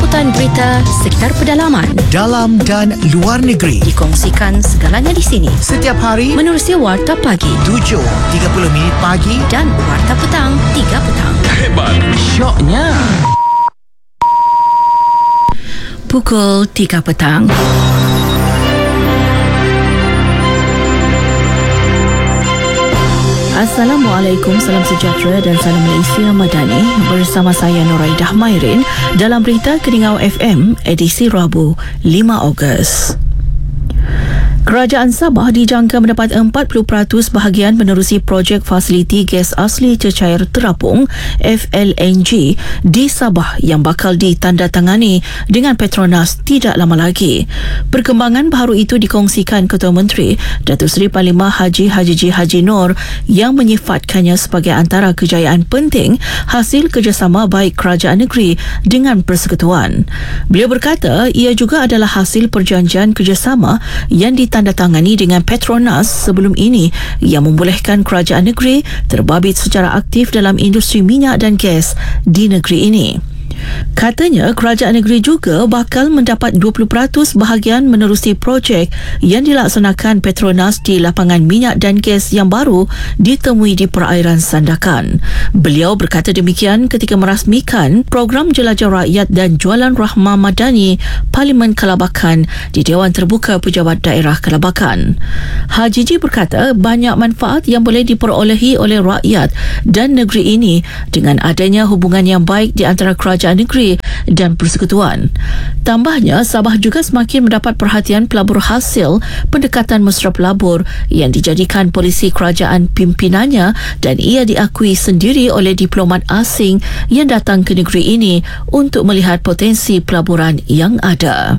Jemputan berita sekitar pedalaman, dalam dan luar negeri, dikongsikan segalanya di sini. setiap hari Menerusi Warta Pagi 7.30 pagi dan Warta Petang 3 petang. Hebat, syoknya. Pukul 3 petang. Assalamualaikum, salam sejahtera dan salam Malaysia Madani. Bersama saya Nuraidah Mairin dalam berita Keningau FM edisi Rabu 5 Ogos. Kerajaan Sabah dijangka mendapat 40% bahagian menerusi projek fasiliti gas asli cecair terapung FLNG di Sabah yang bakal ditandatangani dengan Petronas tidak lama lagi. Perkembangan baru itu dikongsikan Ketua Menteri Datuk Seri Panglima Haji Haji Nur yang menyifatkannya sebagai antara kejayaan penting hasil kerjasama baik kerajaan negeri dengan persekutuan. Beliau berkata ia juga adalah hasil perjanjian kerjasama yang ditandatangani dengan Petronas sebelum ini yang membolehkan kerajaan negeri terbabit secara aktif dalam industri minyak dan gas di negeri ini. Katanya kerajaan negeri juga bakal mendapat 20% bahagian menerusi projek yang dilaksanakan Petronas di lapangan minyak dan gas yang baru ditemui di perairan Sandakan. Beliau berkata demikian ketika merasmikan program Jelajah Rakyat dan Jualan Rahmah Madani Parlimen Kelabakan di Dewan Terbuka Pejabat Daerah Kelabakan. Haji Ji berkata banyak manfaat yang boleh diperolehi oleh rakyat dan negeri ini dengan adanya hubungan yang baik di antara kerajaan negeri dan persekutuan. Tambahnya, Sabah juga semakin mendapat perhatian pelabur hasil pendekatan mesra pelabur yang dijadikan polisi kerajaan pimpinannya dan ia diakui sendiri oleh diplomat asing yang datang ke negeri ini untuk melihat potensi pelaburan yang ada.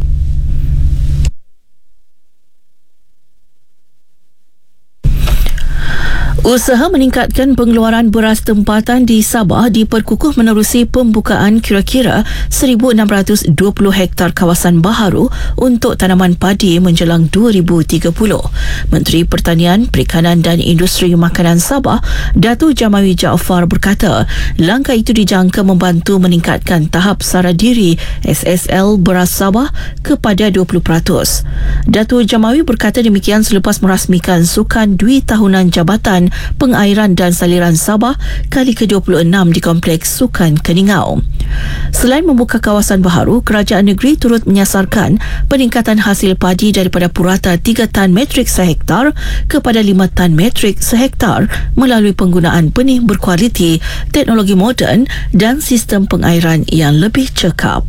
Usaha meningkatkan pengeluaran beras tempatan di Sabah diperkukuh menerusi pembukaan kira-kira 1,620 hektar kawasan baharu untuk tanaman padi menjelang 2030. Menteri Pertanian, Perikanan dan Industri Makanan Sabah, Datuk Jamawi Jaafar berkata, langkah itu dijangka membantu meningkatkan tahap sara diri SSL beras Sabah kepada 20%. Datuk Jamawi berkata demikian selepas merasmikan Sukan Dwi Tahunan Jabatan Pengairan dan Saliran Sabah kali ke-26 di Kompleks Sukan Keningau. Selain membuka kawasan baharu, kerajaan negeri turut menyasarkan peningkatan hasil padi daripada purata 3 tan metrik sehektar kepada 5 tan metrik sehektar melalui penggunaan benih berkualiti, teknologi moden dan sistem pengairan yang lebih cekap.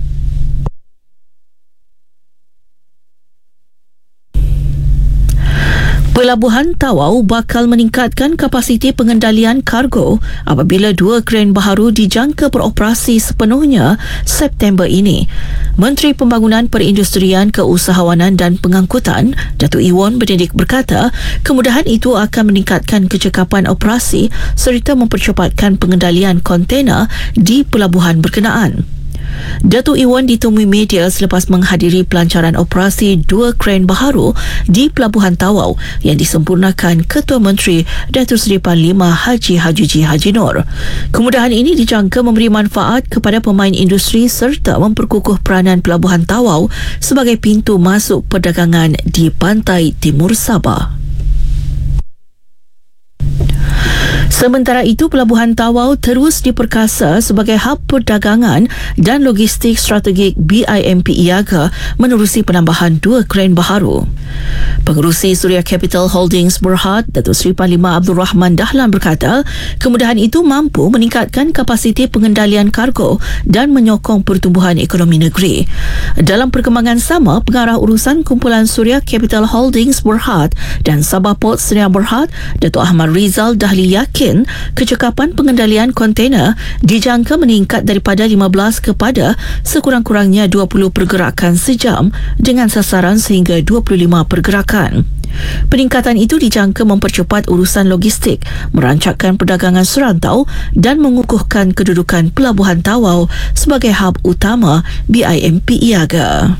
Pelabuhan Tawau bakal meningkatkan kapasiti pengendalian kargo apabila 2 kren baharu dijangka beroperasi sepenuhnya September ini. Menteri Pembangunan Perindustrian, Keusahawanan dan Pengangkutan, Datuk Iwan Benedict berkata, kemudahan itu akan meningkatkan kecekapan operasi serta mempercepatkan pengendalian kontena di pelabuhan berkenaan. Datuk Iwan ditemui media selepas menghadiri pelancaran operasi 2 kren baharu di Pelabuhan Tawau yang disempurnakan Ketua Menteri Datuk Seri Panglima Haji Haji Nur. Kemudahan ini dijangka memberi manfaat kepada pemain industri serta memperkukuh peranan Pelabuhan Tawau sebagai pintu masuk perdagangan di pantai timur Sabah. Sementara itu, Pelabuhan Tawau terus diperkasa sebagai hub perdagangan dan logistik strategik BIMP Iaga menerusi penambahan 2 kren baharu. Pengerusi Suria Capital Holdings Berhad, Datuk Seri Panglima Abdul Rahman Dahlan berkata, kemudahan itu mampu meningkatkan kapasiti pengendalian kargo dan menyokong pertumbuhan ekonomi negeri. Dalam perkembangan sama, Pengarah Urusan Kumpulan Suria Capital Holdings Berhad dan Sabah Port Sdn Berhad, Datuk Ahmad Rizal Dahli yakin kecekapan pengendalian kontena dijangka meningkat daripada 15 kepada sekurang-kurangnya 20 pergerakan sejam dengan sasaran sehingga 25 pergerakan. Peningkatan itu dijangka mempercepat urusan logistik, merancangkan perdagangan serantau dan mengukuhkan kedudukan Pelabuhan Tawau sebagai hub utama BIMP Iaga.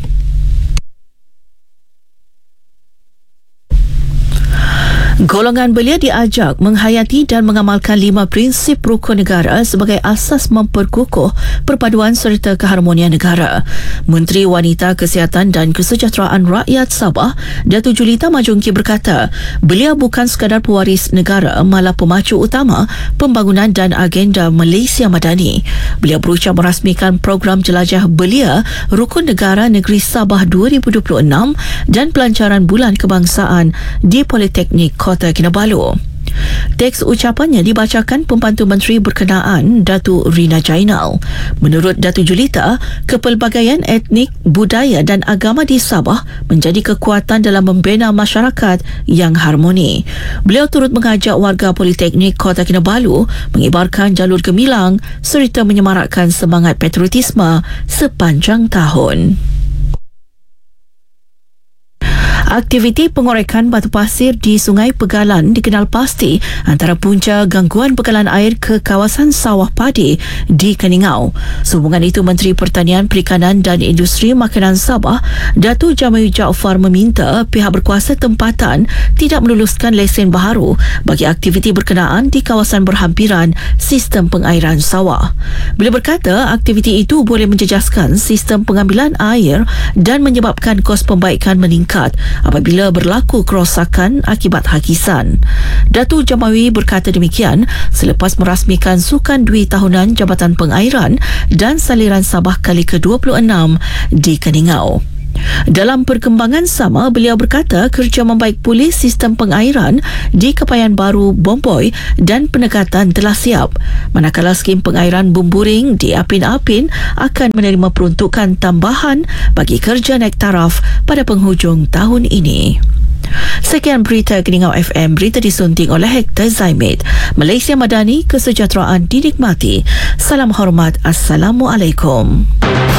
Golongan belia diajak menghayati dan mengamalkan 5 prinsip rukun negara sebagai asas memperkukuh perpaduan serta keharmonian negara. Menteri Wanita, Kesihatan dan Kesejahteraan Rakyat Sabah, Datuk Julita Majongki berkata, belia bukan sekadar pewaris negara, malah pemacu utama pembangunan dan agenda Malaysia Madani. Beliau berucap merasmikan program jelajah belia Rukun Negara Negeri Sabah 2026 dan pelancaran Bulan Kebangsaan di Politeknik Kota Kinabalu. Teks ucapannya dibacakan Pembantu Menteri berkenaan, Datuk Rina Jainal. Menurut Datuk Julita, kepelbagaian etnik, budaya dan agama di Sabah menjadi kekuatan dalam membina masyarakat yang harmoni. Beliau turut mengajak warga Politeknik Kota Kinabalu mengibarkan jalur gemilang serta menyemarakkan semangat patriotisme sepanjang tahun. Aktiviti pengorekan batu pasir di Sungai Pegalan dikenal pasti antara punca gangguan bekalan air ke kawasan sawah padi di Keningau. Sehubungan itu, Menteri Pertanian, Perikanan dan Industri Makanan Sabah, Datuk Jamayu Jaafar meminta pihak berkuasa tempatan tidak meluluskan lesen baharu bagi aktiviti berkenaan di kawasan berhampiran sistem pengairan sawah. Beliau berkata aktiviti itu boleh menjejaskan sistem pengambilan air dan menyebabkan kos pembaikan meningkat apabila berlaku kerosakan akibat hakisan. Datuk Jamawi berkata demikian selepas merasmikan Sukan Dui Tahunan Jabatan Pengairan dan Saliran Sabah kali ke-26 di Keningau. Dalam perkembangan sama, beliau berkata kerja membaik pulih sistem pengairan di Kepayan Baru, Bomboy dan Penekatan telah siap, manakala skim pengairan Bumburing di Apin-Apin akan menerima peruntukan tambahan bagi kerja naik taraf pada penghujung tahun ini. Sekian berita Keningau FM, berita disunting oleh Hector Zaimid. Malaysia Madani, kesejahteraan dinikmati. Salam hormat. Assalamualaikum.